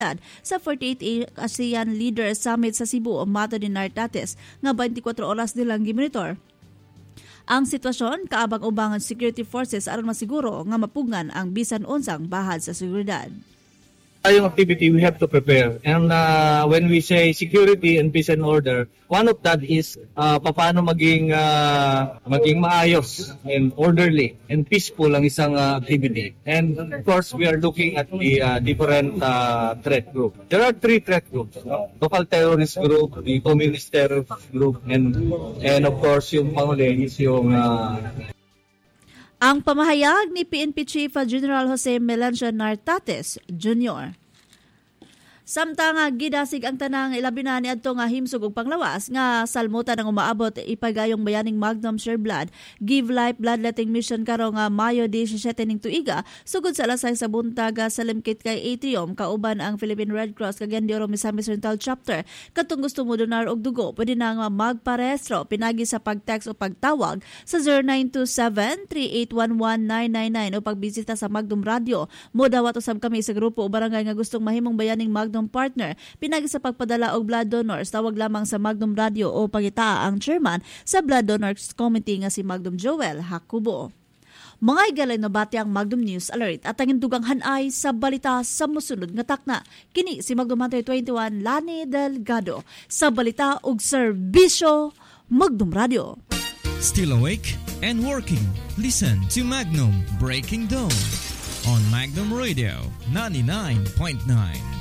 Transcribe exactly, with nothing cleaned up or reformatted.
sa forty-eighth ASEAN Leaders Summit sa Cebu o mato ni Nartates nga twenty-four oras nilang gimonitor ang sitwasyon kaabang ubangan security forces aron masiguro nga mapugngan ang bisan unsang bahad sa seguridad. Yung activity we have to prepare, and uh, when we say security and peace and order, one of that is uh, paano maging uh, maging maayos and orderly and peaceful ang isang uh, activity. And of course we are looking at the uh, different uh, threat group. There are three threat groups: local terrorist group, the communist terrorist group, and and of course yung panghuli is yung uh, ang pamahayag ni P N P Chief General Jose Melencio Nartates Junior Samtang gidasig ang tanang ilabi na niadto nga himsog og panglawas nga salmutan ang umaabot ipagayong bayaning Magnum Share Blood Give Life Bloodletting Mission karong nga Mayo seventeen ning tuiga sugod sa alas sais sa buntag sa Limkit kay Atrium kauban ang Philippine Red Cross Cagayan de Oro Misamis Oriental Chapter. Katong gusto mo donar og dugo pwede na nga magparehistro pinagi sa pag-text o pagtawag sa zero nine two seven, three eight one one, nine nine nine o pagbisita sa Magnum Radio. Modawat usab kami sa grupo o barangay nga gustong mahimong bayaning Magnum partner pinagi sa pagpadala og blood donors. Tawag lamang sa Magnum Radio o pagitaa ang chairman sa Blood Donors Committee nga si Magnum Joel Hakubo. Mga igalay na bati ang Magnum News Alert at ang indugang hanay sa balita sa musunod nga takna. Kini si Magnum Hunter twenty-one Lani Delgado sa balita ug serbisyo Magnum Radio. Still awake and working? Listen to Magnum Breaking Dawn on Magnum Radio ninety-nine point nine.